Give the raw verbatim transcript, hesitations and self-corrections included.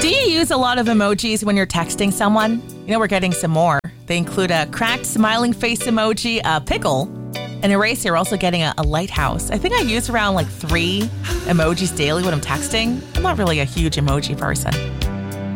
Do you use a lot of emojis when you're texting someone? You know, we're getting some more. They include a cracked smiling face emoji, a pickle, an eraser, also getting a, a lighthouse. I think I use around like three emojis daily when I'm texting. I'm not really a huge emoji person.